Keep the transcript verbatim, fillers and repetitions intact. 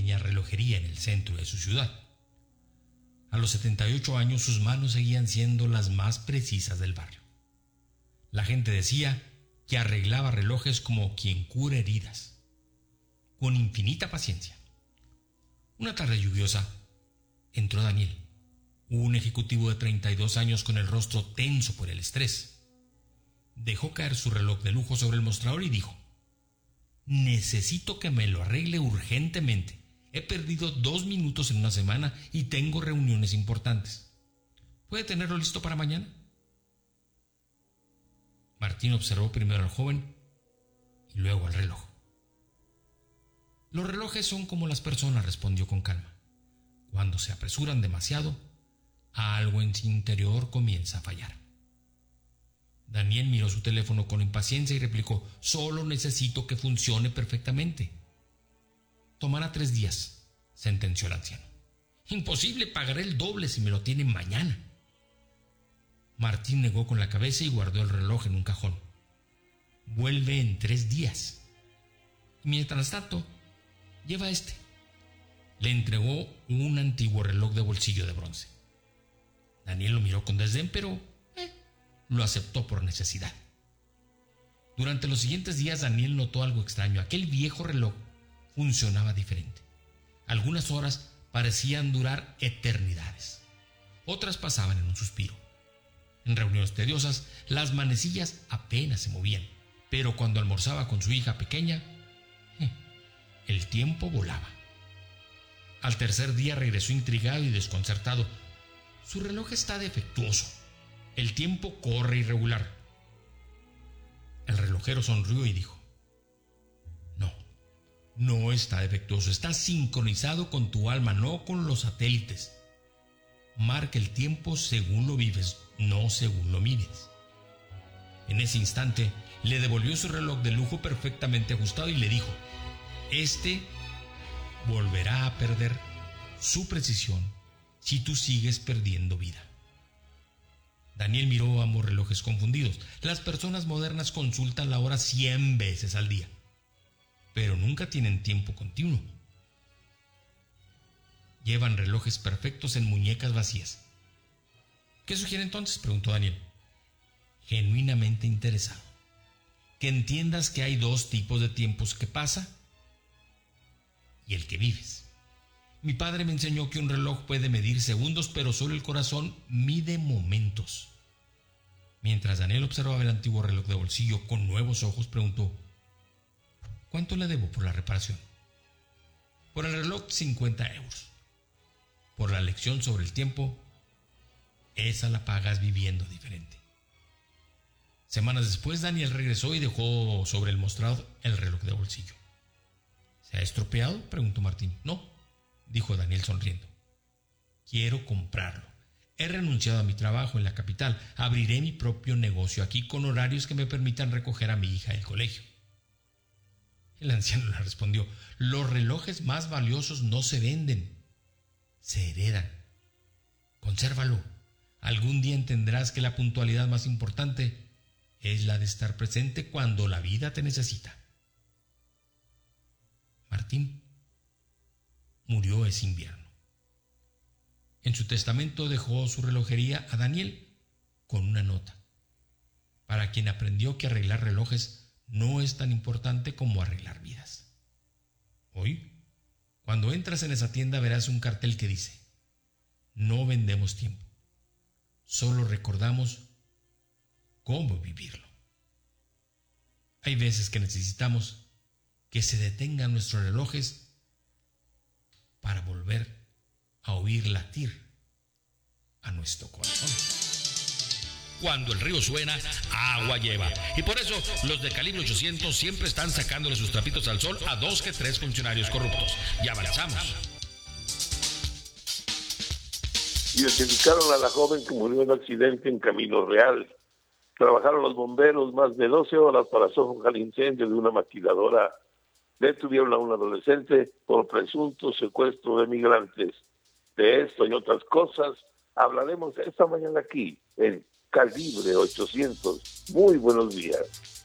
pequeña relojería en el centro de su ciudad. A los setenta y ocho años sus manos seguían siendo las más precisas del barrio. La gente decía que arreglaba relojes como quien cura heridas, con infinita paciencia. Una tarde lluviosa entró Daniel, un ejecutivo de treinta y dos años con el rostro tenso por el estrés. Dejó caer su reloj de lujo sobre el mostrador y dijo: necesito que me lo arregle urgentemente. He perdido dos minutos en una semana y tengo reuniones importantes. ¿Puede tenerlo listo para mañana? Martín observó primero al joven y luego al reloj. Los relojes son como las personas, respondió con calma. Cuando se apresuran demasiado, algo en su interior comienza a fallar. Daniel miró su teléfono con impaciencia y replicó: solo necesito que funcione perfectamente. Tomará tres días, sentenció el anciano. Imposible, pagaré el doble si me lo tienen mañana. Martín negó con la cabeza y guardó el reloj en un cajón. Vuelve en tres días. Y mientras tanto, lleva este. Le entregó un antiguo reloj de bolsillo de bronce. Daniel lo miró con desdén, pero eh, lo aceptó por necesidad. Durante los siguientes días, Daniel notó algo extraño. Aquel viejo reloj funcionaba diferente. Algunas horas parecían durar eternidades. Otras pasaban en un suspiro. En reuniones tediosas, las manecillas apenas se movían, pero cuando almorzaba con su hija pequeña, eh, el tiempo volaba. Al tercer día regresó intrigado y desconcertado. Su reloj está defectuoso. El tiempo corre irregular. El relojero sonrió y dijo: no, no está defectuoso, está sincronizado con tu alma, no con los satélites. Marca el tiempo según lo vives, no según lo mides. En ese instante le devolvió su reloj de lujo perfectamente ajustado y le dijo: este volverá a perder su precisión si tú sigues perdiendo vida. Daniel miró ambos relojes confundidos. Las personas modernas consultan la hora cien veces al día, pero nunca tienen tiempo continuo. Llevan relojes perfectos en muñecas vacías. ¿Qué sugiere entonces?, preguntó Daniel, genuinamente interesado. Que entiendas que hay dos tipos de tiempos que pasa y el que vives. Mi padre me enseñó que un reloj puede medir segundos, pero solo el corazón mide momentos. Mientras Daniel observaba el antiguo reloj de bolsillo con nuevos ojos, preguntó: ¿cuánto le debo por la reparación? Por el reloj, cincuenta euros. Por la lección sobre el tiempo, esa la pagas viviendo diferente. Semanas después, Daniel regresó y dejó sobre el mostrador el reloj de bolsillo. ¿Se ha estropeado?, preguntó Martín. No, dijo Daniel sonriendo. Quiero comprarlo. He renunciado a mi trabajo en la capital. Abriré mi propio negocio aquí con horarios que me permitan recoger a mi hija del colegio. El anciano le respondió: los relojes más valiosos no se venden, se heredan. Consérvalo. Algún día entenderás que la puntualidad más importante es la de estar presente cuando la vida te necesita. Martín murió ese invierno. En su testamento dejó su relojería a Daniel con una nota, para quien aprendió que arreglar relojes no es tan importante como arreglar vidas. Hoy, cuando entras en esa tienda, verás un cartel que dice: no vendemos tiempo, solo recordamos cómo vivirlo. Hay veces que necesitamos que se detengan nuestros relojes para volver a oír latir a nuestro corazón. Cuando el río suena, agua lleva. Y por eso los de calibre ochocientos siempre están sacándole sus trapitos al sol a dos que tres funcionarios corruptos. Ya avanzamos. Identificaron a la joven que murió en un accidente en Camino Real. Trabajaron los bomberos más de doce horas para sofocar el incendio de una maquiladora. Detuvieron a un adolescente por presunto secuestro de migrantes. De esto y otras cosas hablaremos esta mañana aquí en Calibre ochocientos. Muy buenos días.